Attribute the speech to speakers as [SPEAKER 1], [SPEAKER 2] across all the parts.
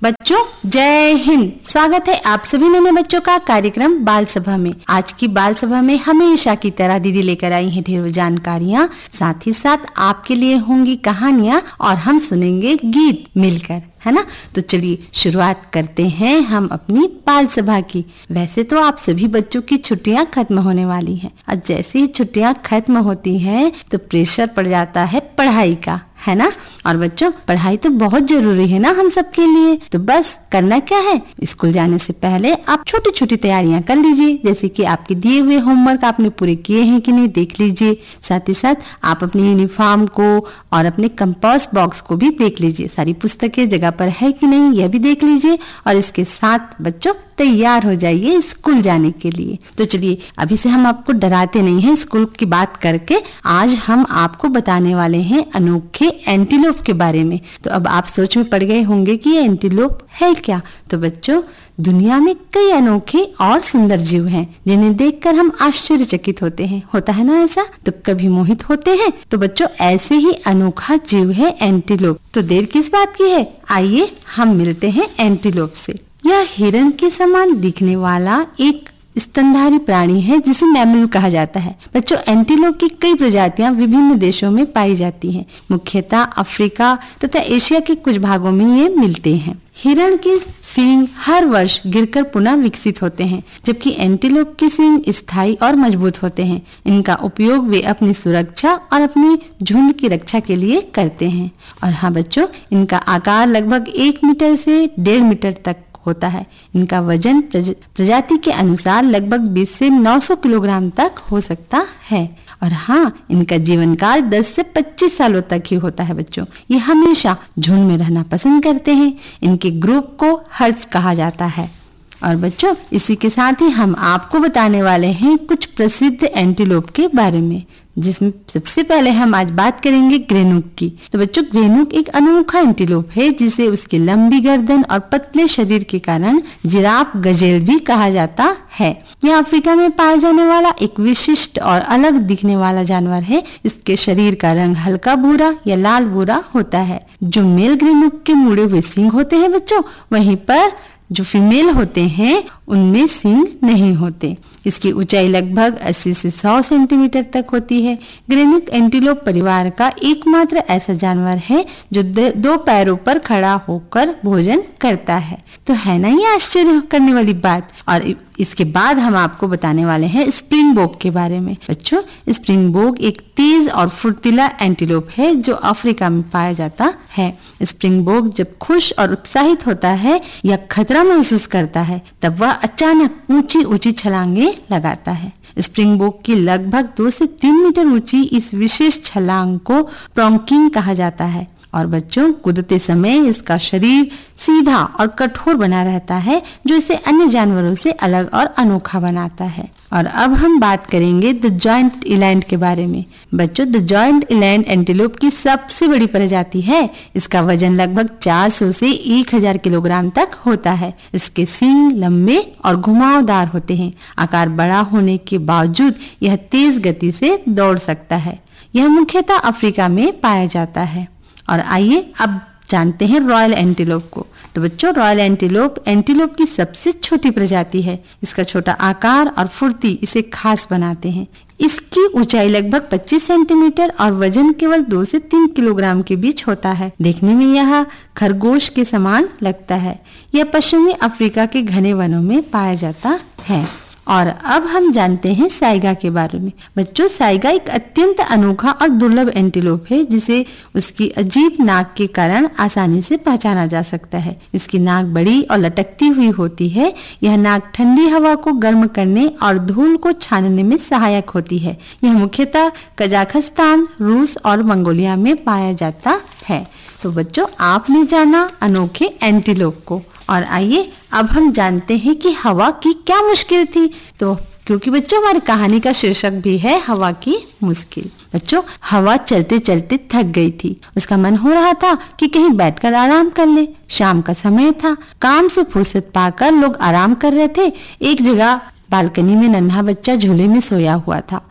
[SPEAKER 1] बच्चों जय हिंद। स्वागत है आप सभी नन्हे बच्चों का कार्यक्रम बाल सभा में। आज की बाल सभा में हमेशा की तरह दीदी लेकर आई हैं ढेरों जानकारियाँ, साथ ही साथ आपके लिए होंगी कहानियाँ और हम सुनेंगे गीत मिलकर, है ना। तो चलिए शुरुआत करते हैं हम अपनी बाल सभा की। वैसे तो आप सभी बच्चों की छुट्टियां खत्म होने वाली हैं और जैसे ही छुट्टियां खत्म होती हैं तो प्रेशर पड़ जाता है पढ़ाई का, है ना। और बच्चों पढ़ाई तो बहुत जरूरी है ना हम सबके लिए। तो बस करना क्या है, स्कूल जाने से पहले आप छोटी छोटी तैयारियां कर लीजिए। जैसे कि आपके दिए हुए होमवर्क आपने पूरे किए हैं कि नहीं देख लीजिए। साथ ही साथ आप अपनी यूनिफॉर्म को और अपने कंपास बॉक्स को भी देख लीजिए। सारी पुस्तकें जगह पर है कि नहीं यह भी देख लीजिए और इसके साथ बच्चों तैयार हो जाइए स्कूल जाने के लिए। तो चलिए अभी से हम आपको डराते नहीं हैं स्कूल की बात करके। आज हम आपको बताने वाले हैं अनोखे एंटीलोप के बारे में। तो अब आप सोच में पड़ गए होंगे कि ये एंटीलोप है क्या। तो बच्चों दुनिया में कई अनोखे और सुंदर जीव हैं जिन्हें देखकर हम आश्चर्यचकित होते हैं, होता है ना ऐसा। तो कभी मोहित होते हैं। तो बच्चों ऐसे ही अनोखा जीव है एंटीलोप। तो देर किस बात की है, आइए हम मिलते हैं एंटीलोप से। यह हिरण के समान दिखने वाला एक स्तनधारी प्राणी है जिसे मैमल कहा जाता है। बच्चों एंटीलोप की कई प्रजातियां विभिन्न देशों में पाई जाती हैं। मुख्यतः अफ्रीका तथा एशिया के कुछ भागों में ये मिलते हैं। हिरण के सींग हर वर्ष गिरकर पुनः विकसित होते हैं, जबकि एंटीलोप के सींग स्थायी और मजबूत होते हैं। इनका उपयोग वे अपनी सुरक्षा और अपनी झुंड की रक्षा के लिए करते हैं। और हाँ बच्चों इनका आकार लगभग 1 मीटर से 1.5 मीटर तक होता है। इनका वजन प्रजाति के अनुसार लगभग 20 से 900 किलोग्राम तक हो सकता है। और हाँ इनका जीवन काल 10 से 25 सालों तक ही होता है। बच्चों ये हमेशा झुंड में रहना पसंद करते हैं। इनके ग्रुप को हर्ड्स कहा जाता है। और बच्चों इसी के साथ ही हम आपको बताने वाले हैं कुछ प्रसिद्ध एंटीलोप के बारे में, जिसमें सबसे पहले हम आज बात करेंगे ग्रेनुक की। तो बच्चों ग्रेनुक एक अनोखा एंटीलोप है जिसे उसकी लंबी गर्दन और पतले शरीर के कारण जिराफ गजेल भी कहा जाता है। यह अफ्रीका में पाया जाने वाला एक विशिष्ट और अलग दिखने वाला जानवर है। इसके शरीर का रंग हल्का भूरा या लाल भूरा होता है। जो मेल ग्रेनुक के मुड़े हुए सींग होते हैं बच्चों, वहीं पर जो फीमेल होते हैं उनमें सींग नहीं होते। इसकी ऊंचाई लगभग 80 से 100 सेंटीमीटर तक होती है। ग्रेनुक एंटीलोप परिवार का एकमात्र ऐसा जानवर है जो 2 पैरों पर खड़ा होकर भोजन करता है। तो है ना ये आश्चर्य करने वाली बात। और इसके बाद हम आपको बताने वाले हैं स्प्रिंगबोक के बारे में। बच्चों स्प्रिंगबोक एक तेज और फुर्तीला एंटीलोप है जो अफ्रीका में पाया जाता है। स्प्रिंगबोक जब खुश और उत्साहित होता है या खतरा महसूस करता है तब वह अचानक ऊंची ऊंची छलांगे लगाता है। स्प्रिंगबोक की लगभग 2 से 3 मीटर ऊंची इस विशेष छलांग को प्रोंकिंग कहा जाता है। और बच्चों कूदते समय इसका शरीर सीधा और कठोर बना रहता है जो इसे अन्य जानवरों से अलग और अनोखा बनाता है। और अब हम बात करेंगे द जॉइंट इलैंड के बारे में। बच्चों द जॉइंट इलैंड एंटीलोप की सबसे बड़ी प्रजाति है। इसका वजन लगभग 400 से 1000 किलोग्राम तक होता है। इसके सींग लंबे और घुमावदार होते हैं। आकार बड़ा होने के बावजूद यह तेज गति से दौड़ सकता है। यह मुख्यतः अफ्रीका में पाया जाता है। और आइए अब जानते हैं रॉयल एंटीलोप को। तो बच्चों रॉयल एंटीलोप की सबसे छोटी प्रजाति है। इसका छोटा आकार और फुर्ती इसे खास बनाते हैं। इसकी ऊंचाई लगभग 25 सेंटीमीटर और वजन केवल 2 से 3 किलोग्राम के बीच होता है। देखने में यह खरगोश के समान लगता है। यह पश्चिमी अफ्रीका के घने वनों में पाया जाता है। और अब हम जानते हैं साइगा के बारे में। बच्चों साइगा एक अत्यंत अनोखा और दुर्लभ एंटीलोप है जिसे उसकी अजीब नाक के कारण आसानी से पहचाना जा सकता है। इसकी नाक बड़ी और लटकती हुई होती है। यह नाक ठंडी हवा को गर्म करने और धूल को छानने में सहायक होती है। यह मुख्यतः कजाकिस्तान, रूस और मंगोलिया में पाया जाता है। तो बच्चों आपने जाना अनोखे एंटीलोप को। और आइए अब हम जानते हैं कि हवा की क्या मुश्किल थी। तो क्योंकि बच्चों हमारी कहानी का शीर्षक भी है हवा की मुश्किल। बच्चों हवा चलते चलते थक गई थी। उसका मन हो रहा था कि कहीं बैठकर आराम कर ले। शाम का समय था। काम से फुर्सत पाकर लोग आराम कर रहे थे। एक जगह बालकनी में नन्हा बच्चा झूले में सोया हुआ था।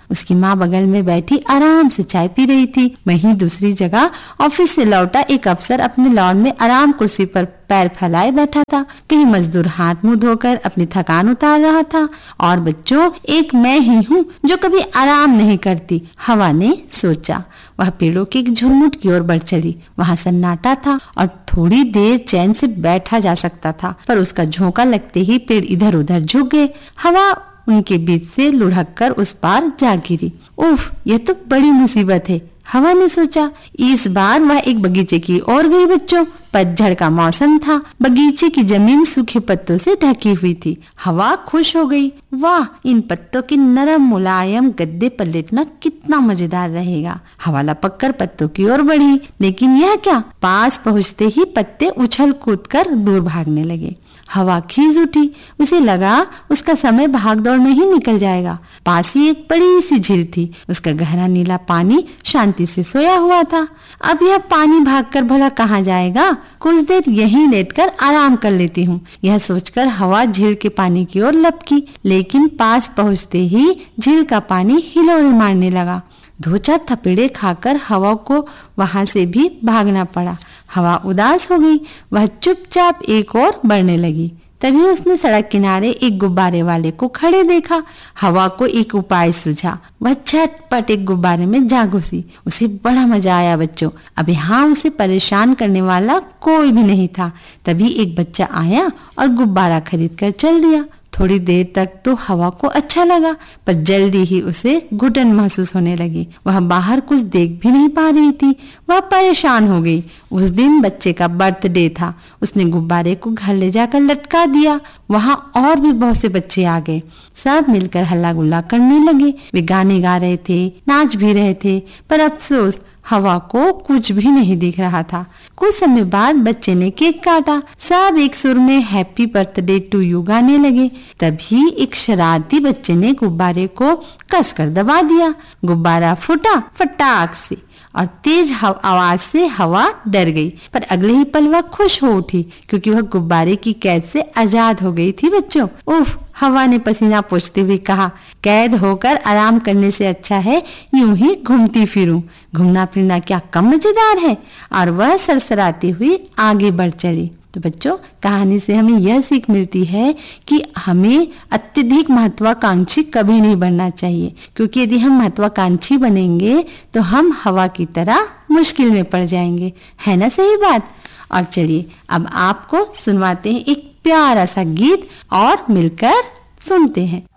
[SPEAKER 1] उसकी माँ बगल में बैठी आराम से चाय पी रही थी। वहीं दूसरी जगह ऑफिस से लौटा एक अफसर अपने लॉन में आराम कुर्सी पर पैर फैलाए बैठा था। कहीं मजदूर हाथ मुंह धोकर अपनी थकान उतार रहा था। और बच्चों, एक मैं ही हूँ जो कभी आराम नहीं करती, हवा ने सोचा। वह पेड़ों के एक झुरमुट की ओर बढ़ चली। वहाँ सन्नाटा था और थोड़ी देर चैन से बैठा जा सकता था, पर उसका झोंका लगते ही पेड़ इधर उधर झुक गए। हवा उनके बीच से लुढ़क कर उस पार जा गिरी। उफ, यह तो बड़ी मुसीबत है, हवा ने सोचा। इस बार वह एक बगीचे की ओर गई। बच्चों, पतझड़ का मौसम था। बगीचे की जमीन सूखे पत्तों से ढकी हुई थी। हवा खुश हो गई। वाह, इन पत्तों के नरम मुलायम गद्दे पर लेटना कितना मजेदार रहेगा। हवा लपक कर पत्तों की ओर बढ़ी, लेकिन यह क्या, पास पहुँचते ही पत्ते उछल कूद कर दूर भागने लगे। हवा खींच उठी। उसे लगा उसका समय भागदौड़ में ही निकल जाएगा। पास ही एक बड़ी सी झील थी। उसका गहरा नीला पानी शांति से सोया हुआ था। अब यह पानी भागकर भला कहाँ जाएगा? कुछ देर यहीं लेटकर आराम कर लेती हूँ, यह सोचकर हवा झील के पानी की ओर लपकी। लेकिन पास पहुँचते ही झील का पानी हिलोरे मारने लगा। दो चार थपेड़े खाकर हवा को वहां से भी भागना पड़ा। हवा उदास हो गई। वह चुपचाप एक ओर बढ़ने लगी। तभी उसने सड़क किनारे एक गुब्बारे वाले को खड़े देखा। हवा को एक उपाय सूझा। वह झटपट एक गुब्बारे में जा घुसी। उसे बड़ा मजा आया। बच्चों, अब यहाँ उसे परेशान करने वाला कोई भी नहीं था। तभी एक बच्चा आया और गुब्बारा खरीद कर चल दिया। थोड़ी देर तक तो हवा को अच्छा लगा, पर जल्दी ही उसे घुटन महसूस होने लगी। वह बाहर कुछ देख भी नहीं पा रही थी। वह परेशान हो गई। उस दिन बच्चे का बर्थडे था। उसने गुब्बारे को घर ले जाकर लटका दिया। वहाँ और भी बहुत से बच्चे आ गए। सब मिलकर हल्ला गुल्ला करने लगे। वे गाने गा रहे थे, नाच भी रहे थे, पर अफसोस हवा को कुछ भी नहीं दिख रहा था। कुछ समय बाद बच्चे ने केक काटा। सब एक सुर में हैप्पी बर्थडे टू यू गाने लगे। तभी एक शरारती बच्चे ने गुब्बारे को कसकर दबा दिया। गुब्बारा फूटा फटाक से और तेज आवाज से हवा डर गई। पर अगले ही पल वह खुश हो उठी, क्योंकि वह गुब्बारे की कैद से आजाद हो गई थी। बच्चों, उफ, हवा ने पसीना पोंछते हुए कहा, कैद होकर आराम करने से अच्छा है यूं ही घूमती फिरूं। घूमना फिरना क्या कम मजेदार है? और वह सरसराती हुई आगे बढ़ चली। तो बच्चों, कहानी से हमें यह सीख मिलती है कि हमें अत्यधिक महत्वाकांक्षी कभी नहीं बनना चाहिए, क्योंकि यदि हम महत्वाकांक्षी बनेंगे तो हम हवा की तरह मुश्किल में पड़ जाएंगे। है ना सही बात? और चलिए अब आपको सुनवाते हैं एक प्यारा सा गीत और मिलकर सुनते हैं।